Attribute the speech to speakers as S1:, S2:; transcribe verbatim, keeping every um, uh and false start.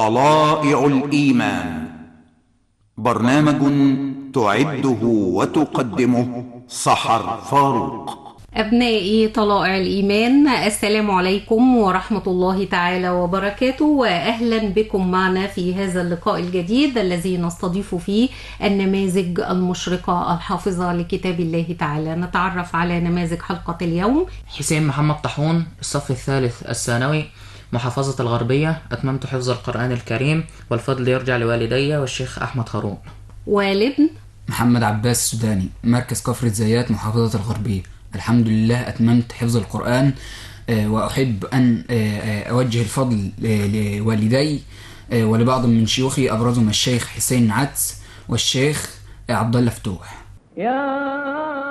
S1: طلائع الإيمان، برنامج تعده وتقدمه سحر فاروق.
S2: أبنائي طلائع الإيمان، السلام عليكم ورحمة الله تعالى وبركاته، وأهلا بكم معنا في هذا اللقاء الجديد الذي نستضيف فيه النماذج المشرقة الحافظة لكتاب الله تعالى. نتعرف على نماذج حلقة اليوم.
S3: حسين محمد طاحون، الصف الثالث الثانوي، محافظة الغربية، أتممت حفظ القرآن الكريم والفضل يرجع لوالدي والشيخ أحمد هارون.
S2: والابن
S4: محمد عباس السوداني، مركز كفر زيات، محافظة الغربية، الحمد لله أتممت حفظ القرآن. وأحب أن أوجه الفضل لوالدي ولبعض من شيوخي، أبرزهم الشيخ حسين عدس والشيخ عبد الله فتوح.
S5: يا